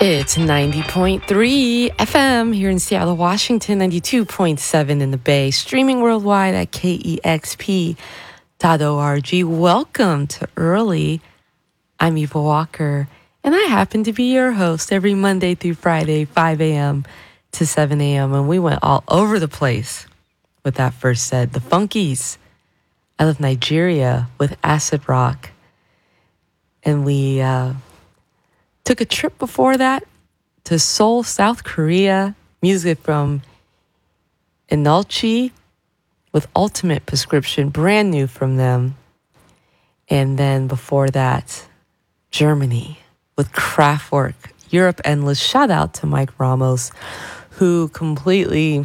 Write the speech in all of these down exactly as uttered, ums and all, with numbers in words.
It's ninety point three F M here in Seattle, Washington, ninety-two point seven in the Bay, streaming worldwide at K E X P dot org. Welcome to Early. I'm Eva Walker, and I happen to be your host every Monday through Friday, five a.m. to seven a.m. And we went all over the place with that first set. The Funkies out of Nigeria with Acid Rock. And we uh, took a trip before that to Seoul, South Korea. Music from Inulchi with Ultimate Prescription, brand new from them. And then before that, Germany with Kraftwerk, Europe Endless. Shout out to Mike Ramos, who completely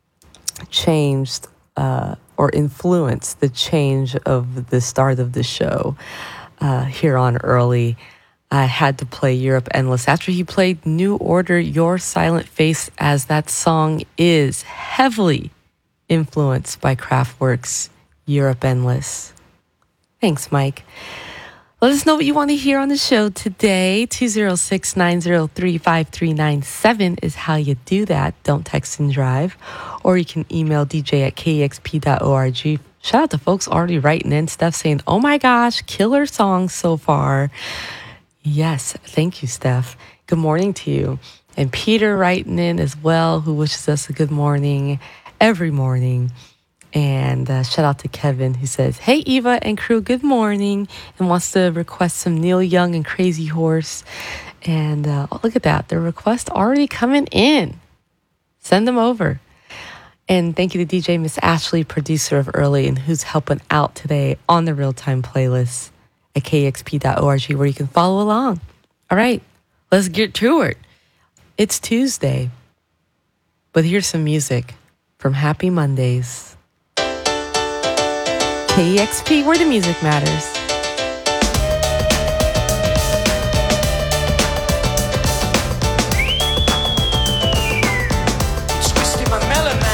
changed uh, or influenced the change of the start of the show uh, here on Early. I had to play Europe Endless after he played New Order, Your Silent Face, as that song is heavily influenced by Kraftwerk's Europe Endless. Thanks, Mike. Let us know what you want to hear on the show today. two oh six, nine oh three, five three nine seven is how you do that. Don't text and drive. Or you can email D J at K E X P dot org. Shout out to folks already writing in stuff saying, oh my gosh, killer songs so far. Yes, thank you, Steph. Good morning to you. And Peter writing in as well, who wishes us a good morning every morning. And uh, shout out to Kevin, who says, hey, Eva and crew, good morning, and wants to request some Neil Young and Crazy Horse. And uh, oh, look at that. The request already coming in. Send them over. And thank you to D J Miss Ashley, producer of Early, and who's helping out today on the real-time playlist at K E X P dot org, where you can follow along. All right, let's get to it. It's Tuesday, but here's some music from Happy Mondays. K E X P, where the music matters.